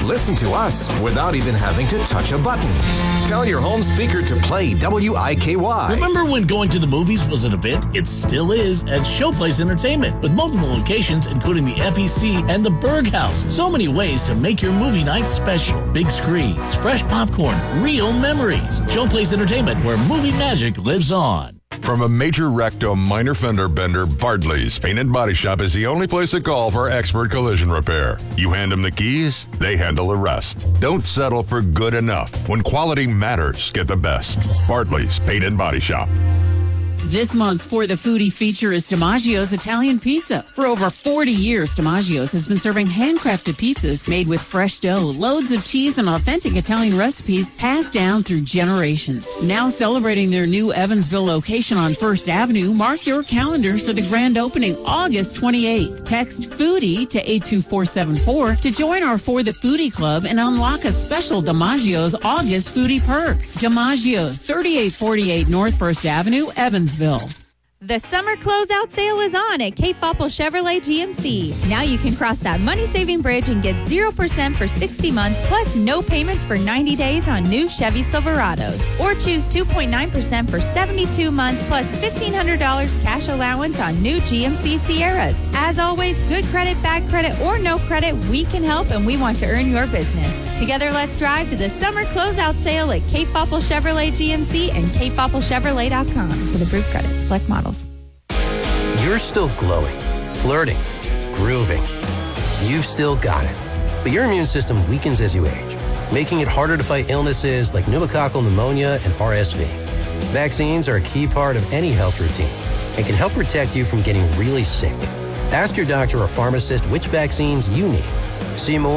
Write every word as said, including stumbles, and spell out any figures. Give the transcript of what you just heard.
Listen to us without even having to touch a button. Tell your home speaker to play W I K Y. Remember when going to the movies was an event? It still is at Showplace Entertainment, with multiple locations including the F E C and the Berg House. So many ways to make your movie night special. Big screens, fresh popcorn, real memories. Showplace Entertainment, where movie magic lives on. From a major wreck to a minor fender bender, Bartley's Paint and Body Shop is the only place to call for expert collision repair. You hand them the keys, they handle the rest. Don't settle for good enough. When quality matters, get the best. Bartley's Paint and Body Shop. This month's For the Foodie feature is DiMaggio's Italian Pizza. For over forty years, DiMaggio's has been serving handcrafted pizzas made with fresh dough, loads of cheese, and authentic Italian recipes passed down through generations. Now celebrating their new Evansville location on First Avenue, mark your calendars for the grand opening August twenty-eighth. Text FOODIE to eight two four seven four to join our For the Foodie Club and unlock a special DiMaggio's August Foodie perk. DiMaggio's, thirty-eight forty-eight North First Avenue, Evansville. The summer closeout sale is on at Cape Popple Chevrolet G M C. Now you can cross that money-saving bridge and get zero percent for sixty months, plus no payments for ninety days on new Chevy Silverados. Or choose two point nine percent for seventy-two months, plus fifteen hundred dollars cash allowance on new G M C Sierras. As always, good credit, bad credit, or no credit, we can help, and we want to earn your business. Together, let's drive to the summer closeout sale at Cape Popple Chevrolet G M C and cape popple chevrolet dot com. With approved credit, select models. You're still glowing, flirting, grooving. You've still got it. But your immune system weakens as you age, making it harder to fight illnesses like pneumococcal pneumonia and R S V. Vaccines are a key part of any health routine and can help protect you from getting really sick. Ask your doctor or pharmacist which vaccines you need. See more